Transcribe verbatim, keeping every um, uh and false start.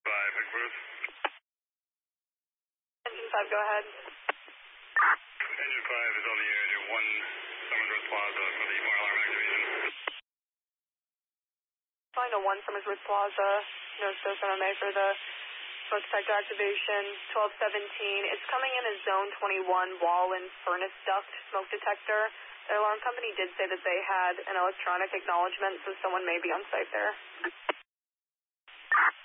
five, Bigfoot. Engine five, go ahead. Engine five is on the air to one Summers Road Plaza for the fire alarm activation. Flying to one Summers Road Plaza, no S M M A for the smoke detector activation, twelve seventeen. It's coming in as zone twenty-one wall and furnace duct smoke detector. The alarm company did say that they had an electronic acknowledgement, so someone may be on site there.